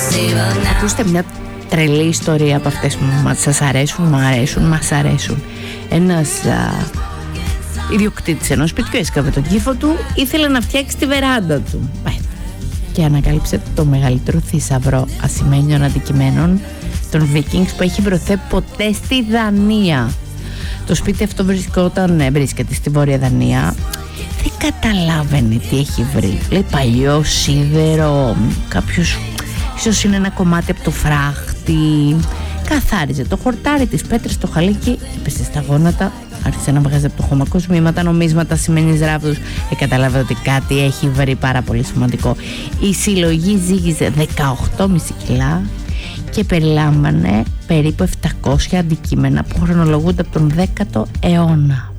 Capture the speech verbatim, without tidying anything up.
Ακούστε μια τρελή ιστορία από αυτές που σας αρέσουν, μου αρέσουν, μας αρέσουν. Ένας α, ιδιοκτήτης ενός σπιτιού έσκαβε τον κήφο του, ήθελε να φτιάξει τη βεράντα του και ανακάλυψε το μεγαλύτερο θησαυρό ασημένιων αντικειμένων των Vikings που έχει βρεθεί ποτέ στη Δανία. Το σπίτι αυτό βρισκόταν, βρίσκεται στη Βόρεια Δανία. Δεν καταλάβαινε τι έχει βρει. Λέει παλιό σίδερο, κάποιος, ίσως είναι ένα κομμάτι από το φράχτη. Καθάριζε το χορτάρι, τις πέτρες, το χαλίκι, έπεσε στα γόνατα, άρχισε να βγάζει από το χώμα κοσμήματα, νομίσματα, σημαίνεις ράβδους. Ε, καταλάβαινε ότι κάτι έχει βρει πάρα πολύ σημαντικό. Η συλλογή ζύγιζε δεκαοκτώ κόμμα πέντε κιλά και περιλάμβανε περίπου επτακόσια αντικείμενα που χρονολογούνται από τον δέκατο αιώνα.